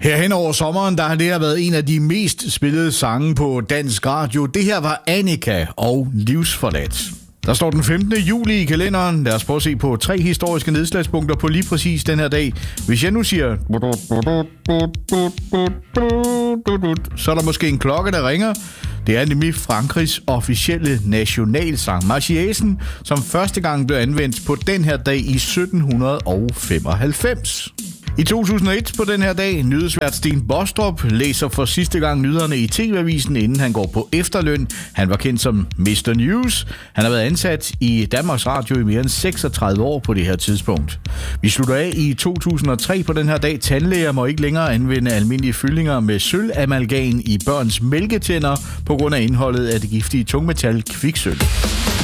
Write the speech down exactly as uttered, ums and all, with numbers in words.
Herhen over sommeren, der har det her været en af de mest spillede sange på dansk radio. Det her var Annika og Livsforladt. Der står den femtende juli i kalenderen. Lad os prøve at se på tre historiske nedslagspunkter på lige præcis den her dag. Hvis jeg nu siger, så er der måske en klokke, der ringer. Det er nemlig Frankrigs officielle nationalsang, Marseillaisen, som første gang blev anvendt på den her dag i sytten femoghalvfems. I to tusind og et på den her dag, nyhedsvært Sten Bostrup læser for sidste gang nyhederne i T V-avisen, inden han går på efterløn. Han var kendt som mister News. Han har været ansat i Danmarks Radio i mere end seksogtredive år på det her tidspunkt. Vi slutter af i to tusind og tre på den her dag. Tandlæger må ikke længere anvende almindelige fyldinger med sølvamalgam i børns mælketænder på grund af indholdet af det giftige tungmetal kviksølv.